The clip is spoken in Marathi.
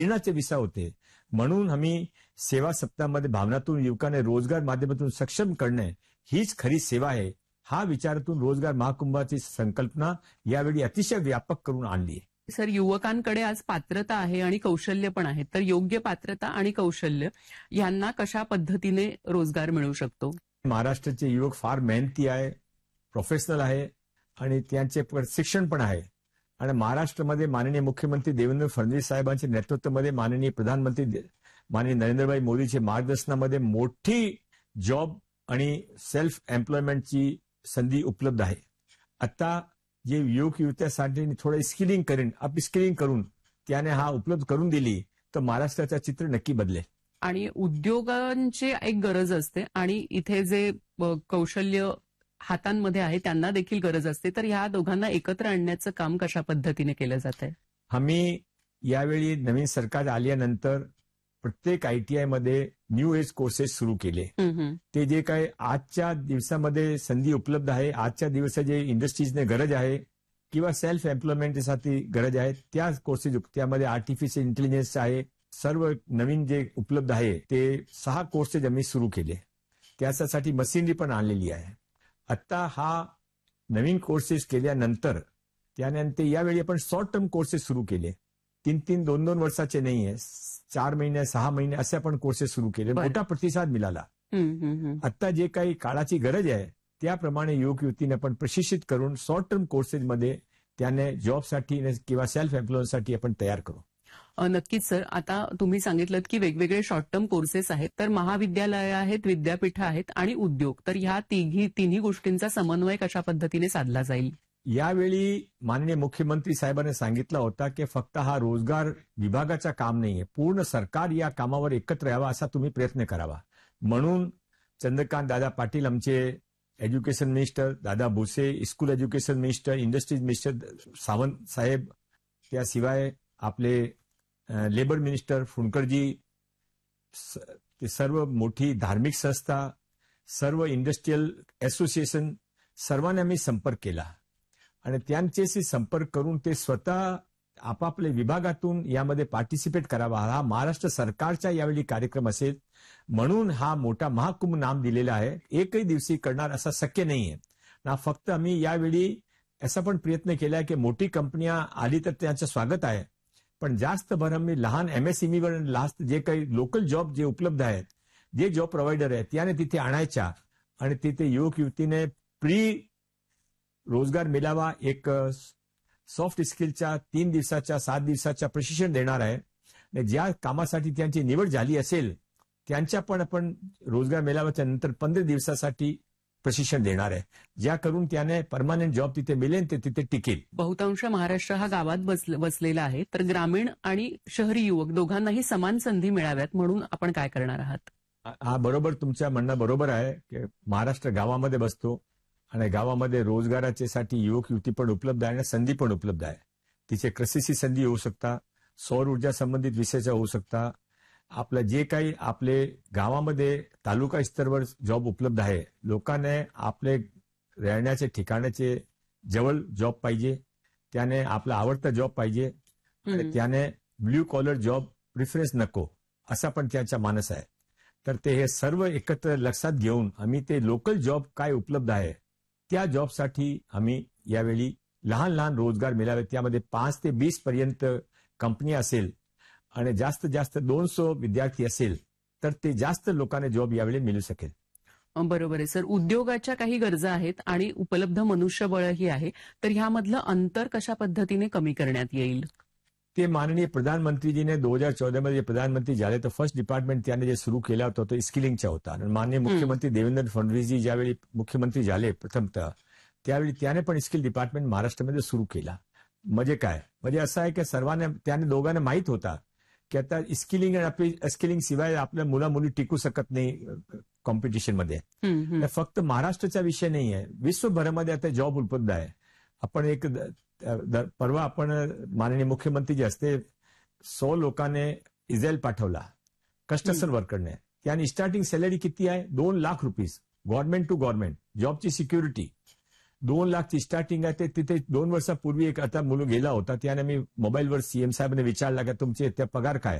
प्रेरणाचे विषय होते. म्हणून आम्ही सेवा सप्ताहामध्ये भावनातून युवकांना रोजगार माध्यमातून सक्षम करणे हीच खरी सेवा आहे. हा विचारातून रोजगार महाकुंभाची संकल्पना यावेळी अतिशय व्यापक करून आणली आहे. सर, युवकांकडे आज पात्रता आहे आणि कौशल्य पण आहे, तर योग्य पात्रता आणि कौशल्य यांना कशा पद्धतीने रोजगार मिळू शकतो? महाराष्ट्राचे युवक फार मेहनती आहे, प्रोफेशनल आहे आणि त्यांचे प्रशिक्षण पण आहे. आणि महाराष्ट्रामध्ये माननीय मुख्यमंत्री देवेंद्र फडणवीस साहेबांच्या नेतृत्वामध्ये माननीय प्रधानमंत्री माननीय नरेंद्रभाई मोदीच्या मार्गदर्शनामध्ये मोठी जॉब आणि सेल्फ एम्प्लॉयमेंटची संधी उपलब्ध आहे. आता जे युवक युवत्यासाठी थोडं अपस्किलिंग करून त्याने हा उपलब्ध करून दिली तर महाराष्ट्राचं चित्र नक्की बदलेल. आणि उद्योगांची एक गरज असते आणि इथे जे कौशल्य हातांमध्ये आहे त्यांना देखील गरज असते, तर ह्या दोघांना एकत्र आणण्याचं काम कशा पद्धतीने केलं जात आहे? आम्ही यावेळी नवीन सरकार आल्यानंतर प्रत्येक ITI मध्ये न्यू एज कोर्सेस सुरू केले. ते जे काही आजच्या दिवसामध्ये संधी उपलब्ध आहे, आजच्या दिवसात जे इंडस्ट्रीजने गरज आहे किंवा सेल्फ एम्प्लॉयमेंटसाठी गरज आहे त्या कोर्सेस, त्यामध्ये आर्टिफिशियल इंटेलिजन्स आहे, सर्व नवीन जे उपलब्ध आहे ते 6 कोर्सेस आम्ही सुरू केले. त्यासाठी मशिनरी पण आणलेली आहे. आता हा नवीन कोर्सेस केल्यानंतर त्यानंतर यावेळी आपण शॉर्ट टर्म कोर्सेस सुरू केले. 3-3, 2-2 वर्षाचे नाही आहे, 4 महिने 6 महिने असे आपण कोर्सेस सुरू केले. मोठा प्रतिसाद मिळाला. आता जे काही काळाची गरज आहे त्याप्रमाणे युवक युवतीने आपण प्रशिक्षित करून शॉर्ट टर्म कोर्सेसमध्ये त्याने जॉबसाठी किंवा सेल्फ एम्प्लॉयमेंटसाठी आपण तयार करू. नक्कीच सर. आता तुम्ही सांगितलं की वेगवेगळे शॉर्ट टर्म कोर्सेस आहेत, तर महाविद्यालय आहेत, विद्यापीठं आहेत आणि उद्योग, तर ह्या तिन्ही गोष्टींचा समन्वय कशा पद्धतीने साधला जाईल? यावेळी माननीय मुख्यमंत्री साहेबांनी सांगितलं होता की फक्त हा रोजगार विभागाचा काम नाहीये, पूर्ण सरकार या कामावर एकत्र यावा असा तुम्ही प्रयत्न करावा. म्हणून चंद्रकांत दादा पाटील आमचे education minister, Dada Bhuse school education minister, industries minister Sawant साहेब, त्याशिवाय आपले लेबर मिनिस्टर फुंडकरजी, ते सर्व मोठी धार्मिक संस्था, सर्व इंडस्ट्रीयल असोसिएशन सर्वांनी आम्ही संपर्क केला आणि त्यांच्याशी संपर्क करून ते स्वतः आपापल्या विभागातून यामध्ये पार्टिसिपेट करावा. हा महाराष्ट्र सरकारचा यावेळी कार्यक्रम असेल म्हणून हा मोठा महाकुंभ नाम दिलेला आहे. एकही दिवशी करणार असा शक्य नाहीये ना. फक्त आम्ही यावेळी असा पण प्रयत्न केला की मोठी कंपन्या आली तर त्यांचं स्वागत आहे, पण जास्त भर आम्ही लहान MSMEवर लास्ट जे काही लोकल जॉब जे उपलब्ध आहेत, जे जॉब प्रोव्हायडर आहेत त्याने तिथे आणायच्या आणि तिथे युवक युवतीने रोजगार मेळावा एक सॉफ्ट स्किलच्या 3 दिवसाच्या 7 दिवसाच्या प्रशिक्षण देणार आहे. ज्या कामासाठी त्यांची निवड झाली असेल त्यांच्या पण आपण रोजगार मेळाव्याच्या नंतर 15 दिवसासाठी प्रशिक्षण देणार आहे, ज्या करून त्याने परमनंट जॉब तिथे मिळेल ते तिथे टिकेल. बहुतांश महाराष्ट्र हा गावात बसलेला आहे, तर ग्रामीण आणि शहरी युवक दोघांनाही समान संधी मिळाव्यात म्हणून आपण काय करणार आहात? हा बरोबर, तुमच्या म्हणणं बरोबर आहे की महाराष्ट्र गावामध्ये बसतो आणि गावामध्ये रोजगाराच्या साठी युवक युवती पण उपलब्ध आहे आणि संधी पण उपलब्ध आहे. तिचे कृषीची संधी होऊ शकता, सौर ऊर्जा संबंधित विषयाचा होऊ शकता. आपलं जे काही आपले गावामध्ये तालुका स्तरावर जॉब उपलब्ध आहे, लोकांना आपले राहण्याचे ठिकाणाचे जवळ जॉब पाहिजे, त्याने आपला आवडता जॉब पाहिजे आणि त्याने ब्ल्यू कॉलर जॉब प्रिफरन्स नको असा पण त्यांचा मानस आहे. तर ते हे सर्व एकत्र लक्षात घेऊन आम्ही ते लोकल जॉब काय उपलब्ध आहे त्या जॉबसाठी आम्ही यावेळी लहान लहान रोजगार मिळावे, त्यामध्ये 5 ते 20 पर्यंत कंपनी असेल आणि जास्तीत जास्त 200 विद्यार्थी असेल तर ते जास्त लोकांना जॉब यावेळी मिळू शकेल. बरोबर आहे सर. उद्योगाच्या काही गरजा आहेत आणि उपलब्ध मनुष्यबळही आहे, तर ह्यामधलं अंतर कशा पद्धतीने कमी करण्यात येईल? ते माननीय प्रधानमंत्रीजीने 2014 मध्ये प्रधानमंत्री झाले तर फर्स्ट डिपार्टमेंट त्याने जे सुरू केला होता तो स्किलिंगचा होता. आणि माननीय मुख्यमंत्री देवेंद्र फडणवीसजी ज्यावेळी मुख्यमंत्री झाले प्रथमतः त्यावेळी त्याने पण स्किल डिपार्टमेंट महाराष्ट्रामध्ये सुरू केला. म्हणजे काय, म्हणजे असं आहे की सर्वांना त्याने दोघांना माहित होता की आता स्किलिंग आणि आपली स्किलिंग शिवाय आपल्या मुला मुली टिकू शकत नाही कॉम्पिटिशनमध्ये. फक्त महाराष्ट्राचा विषय नाही आहे, विश्वभरामध्ये आता जॉब उपलब्ध आहे. आपण एक परवा आपण माननीय मुख्यमंत्री जे असते 100 लोकांनी इस्रायल पाठवला कस्टमर वर्करने. त्याने स्टार्टिंग सॅलरी किती आहे, 2 लाख रुपये गव्हर्नमेंट टू गव्हर्नमेंट, जॉबची सिक्युरिटी 2 लाखची स्टार्टिंग आहे. ते तिथे 2 वर्षापूर्वी एक आता मुलं गेला होता, त्याने मी मोबाईलवर सीएम साहेबांनी विचारला की तुमचे त्या पगार काय